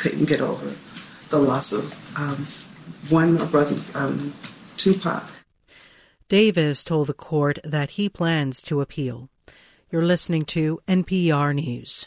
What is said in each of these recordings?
couldn't get over the loss of one of my brothers, Tupac. Davis told the court that he plans to appeal. You're listening to NPR News.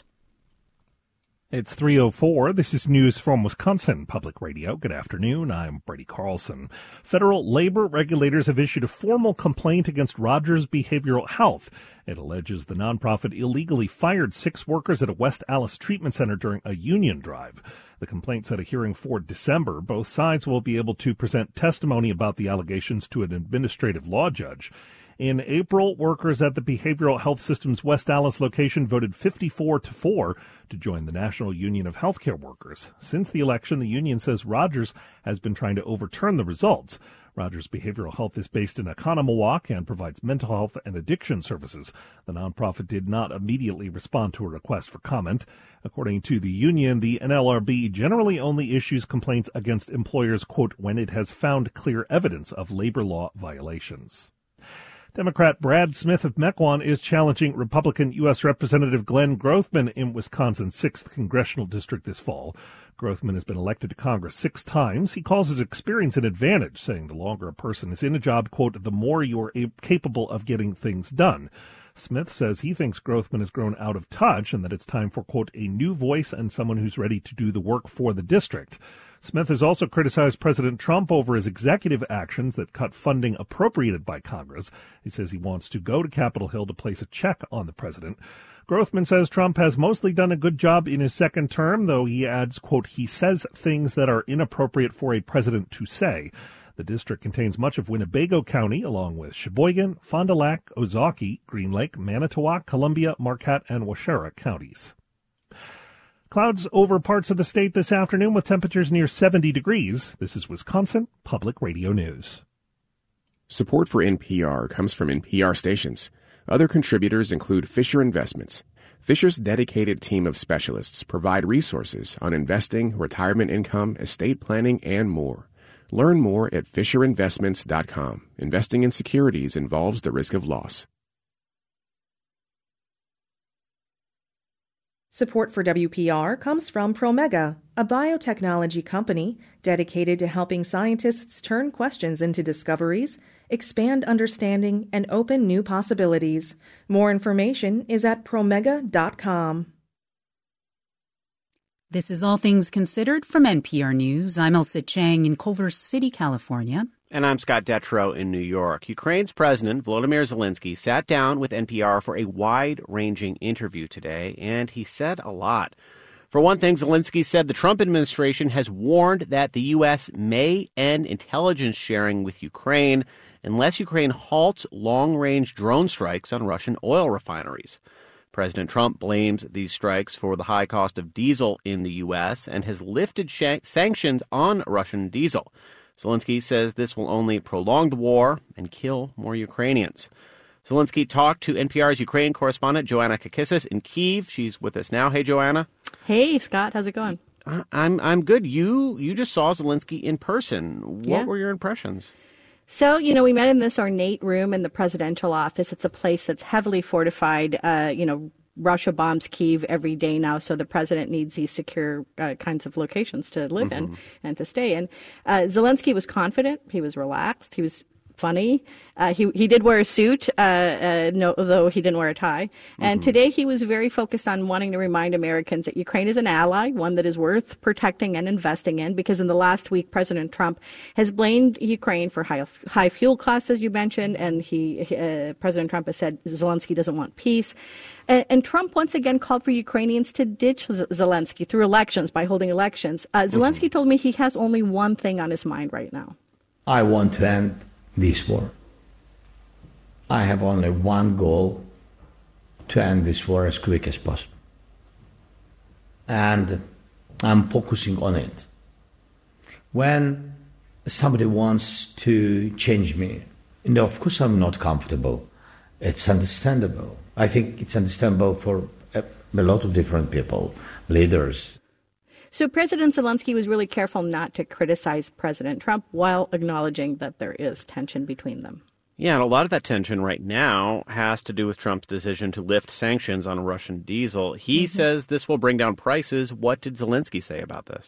It's 3:04. This is news from Wisconsin Public Radio. Good afternoon. I'm Brady Carlson. Federal labor regulators have issued a formal complaint against Rogers Behavioral Health. It alleges the nonprofit illegally fired 6 workers at a West Allis treatment center during a union drive. The complaint set a hearing for December. Both sides will be able to present testimony about the allegations to an administrative law judge. In April, workers at the Behavioral Health System's West Allis location voted 54-4 to join the National Union of Healthcare Workers. Since the election, the union says Rogers has been trying to overturn the results. Rogers Behavioral Health is based in Oconomowoc and provides mental health and addiction services. The nonprofit did not immediately respond to a request for comment. According to the union, the NLRB generally only issues complaints against employers, quote, when it has found clear evidence of labor law violations. Democrat Brad Smith of Mequon is challenging Republican U.S. Representative Glenn Grothman in Wisconsin's 6th congressional district this fall. Grothman has been elected to Congress 6 times. He calls his experience an advantage, saying the longer a person is in a job, quote, the more you are capable of getting things done. Smith says he thinks Grothman has grown out of touch and that it's time for, quote, a new voice and someone who's ready to do the work for the district. Smith has also criticized President Trump over his executive actions that cut funding appropriated by Congress. He says he wants to go to Capitol Hill to place a check on the president. Grothman says Trump has mostly done a good job in his second term, though he adds, quote, he says things that are inappropriate for a president to say. The district contains much of Winnebago County, along with Sheboygan, Fond du Lac, Ozaukee, Green Lake, Manitowoc, Columbia, Marquette, and Waushara counties. Clouds over parts of the state this afternoon with temperatures near 70 degrees. This is Wisconsin Public Radio News. Support for NPR comes from NPR stations. Other contributors include Fisher Investments. Fisher's dedicated team of specialists provide resources on investing, retirement income, estate planning, and more. Learn more at FisherInvestments.com. Investing in securities involves the risk of loss. Support for WPR comes from Promega, a biotechnology company dedicated to helping scientists turn questions into discoveries, expand understanding, and open new possibilities. More information is at promega.com. This is All Things Considered from NPR News. I'm Elsa Chang in Culver City, California. And I'm Scott Detrow in New York. Ukraine's President Volodymyr Zelensky sat down with NPR for a wide-ranging interview today, and he said a lot. For one thing, Zelensky said the Trump administration has warned that the U.S. may end intelligence sharing with Ukraine unless Ukraine halts long-range drone strikes on Russian oil refineries. President Trump blames these strikes for the high cost of diesel in the U.S. and has lifted sanctions on Russian diesel. Zelensky says this will only prolong the war and kill more Ukrainians. Zelensky talked to NPR's Ukraine correspondent Joanna Kakissis in Kyiv. She's with us now. Hey, Joanna. Hey, Scott. How's it going? I'm good. You just saw Zelensky in person. What were your impressions? So, we met in this ornate room in the presidential office. It's a place that's heavily fortified. Russia bombs Kyiv every day now, so the president needs these secure kinds of locations to live in and to stay in. Zelensky was confident. He was relaxed. He was funny. He did wear a suit, though he didn't wear a tie. And today he was very focused on wanting to remind Americans that Ukraine is an ally, one that is worth protecting and investing in, because in the last week, President Trump has blamed Ukraine for high fuel costs, as you mentioned, and President Trump has said Zelensky doesn't want peace. And Trump once again called for Ukrainians to ditch Zelensky through elections, by holding elections. Zelensky told me he has only one thing on his mind right now. I want to end this war. I have only one goal: to end this war as quick as possible. And I'm focusing on it. When somebody wants to change me, of course I'm not comfortable. It's understandable. I think it's understandable for a lot of different people, leaders. So President Zelensky was really careful not to criticize President Trump while acknowledging that there is tension between them. Yeah, and a lot of that tension right now has to do with Trump's decision to lift sanctions on Russian diesel. He says this will bring down prices. What did Zelensky say about this?